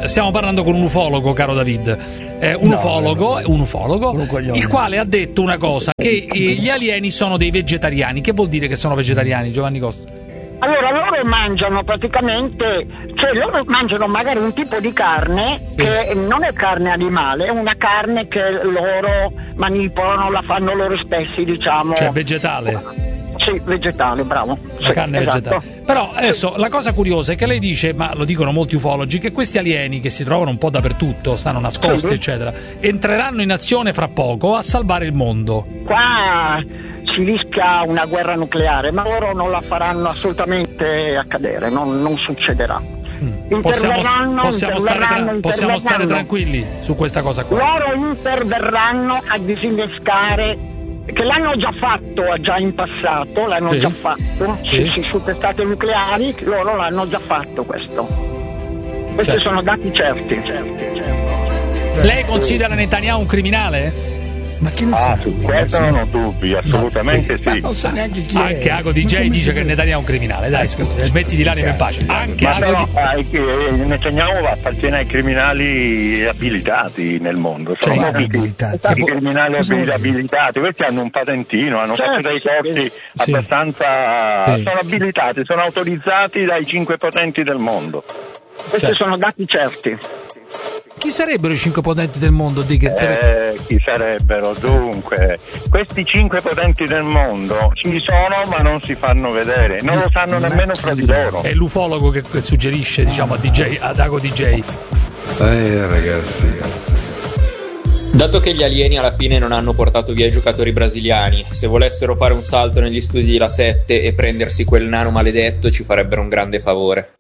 stiamo parlando con un ufologo, caro David. Un ufologo, il quale ha detto una cosa, che gli alieni sono dei vegetariani. Che vuol dire che sono vegetariani, Giovanni Costa? Allora, loro mangiano praticamente, cioè loro mangiano magari un tipo di carne che non è carne animale, è una carne che loro manipolano, la fanno loro stessi, diciamo. Cioè vegetale? Sì, vegetale, bravo. La carne vegetale. Però adesso la cosa curiosa è che lei dice, ma lo dicono molti ufologi, che questi alieni che si trovano un po' dappertutto, stanno nascosti, eccetera, entreranno in azione fra poco a salvare il mondo. Qua si rischia una guerra nucleare, ma loro non la faranno assolutamente accadere, non succederà. Possiamo stare tranquilli su questa cosa qua. Loro interverranno a disinnescare, che l'hanno già fatto già in passato, già fatto, su testate nucleari, loro l'hanno già fatto questo. Questi sono dati certi. Lei considera Netanyahu un criminale? Ma che ne sa? Su questo non ho dubbi, assolutamente sì. Non sa neanche chi è. Anche Ago DJ dice che Netanyahu è un criminale, dai, scusa, smetti di l'anima in pace. Anche Netanyahu appartiene ai criminali abilitati nel mondo. Sono i criminali abilitati, questi hanno un patentino, hanno fatto dei corsi abbastanza. Sono abilitati, sono autorizzati dai 5 potenti del mondo. Questi sono dati certi. Chi sarebbero i 5 potenti del mondo? Chi sarebbero? Dunque, questi 5 potenti del mondo ci sono ma non si fanno vedere, non lo sanno nemmeno fra di loro. È l'ufologo che suggerisce, diciamo, ad Ago DJ. Ragazzi. Dato che gli alieni alla fine non hanno portato via i giocatori brasiliani, se volessero fare un salto negli studi di La 7 e prendersi quel nano maledetto ci farebbero un grande favore.